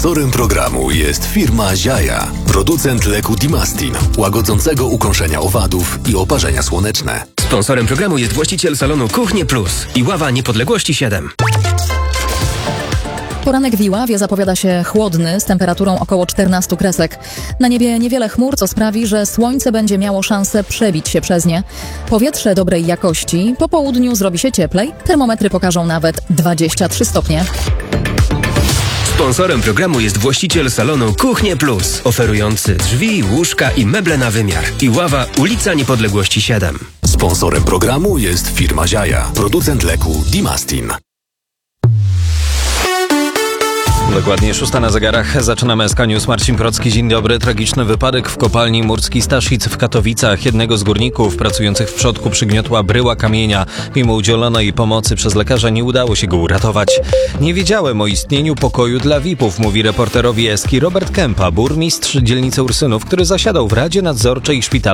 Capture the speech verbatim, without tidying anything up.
Sponsorem programu jest firma Ziaja, producent leku Dimastin, łagodzącego ukąszenia owadów i oparzenia słoneczne. Sponsorem programu jest właściciel salonu Kuchnie Plus i Ława Niepodległości siedem. Poranek w Iławie zapowiada się chłodny, z temperaturą około czternastu kresek. Na niebie niewiele chmur, co sprawi, że słońce będzie miało szansę przebić się przez nie. Powietrze dobrej jakości, po południu zrobi się cieplej, termometry pokażą nawet dwadzieścia trzy stopnie. Sponsorem programu jest właściciel salonu Kuchnie Plus, oferujący drzwi, łóżka i meble na wymiar. Iława, ulica Niepodległości siedem. Sponsorem programu jest firma Ziaja, producent leku Dimastin. Dokładnie szósta na zegarach. Zaczynamy S K News. Marcin Procki, dzień dobry. Tragiczny wypadek w kopalni Murski Staszic w Katowicach. Jednego z górników pracujących w przodku przygniotła bryła kamienia. Mimo udzielonej pomocy przez lekarza nie udało się go uratować. Nie wiedziałem o istnieniu pokoju dla V I P-ów, mówi reporterowi Eski Robert Kępa, burmistrz dzielnicy Ursynów, który zasiadał w Radzie Nadzorczej Szpitala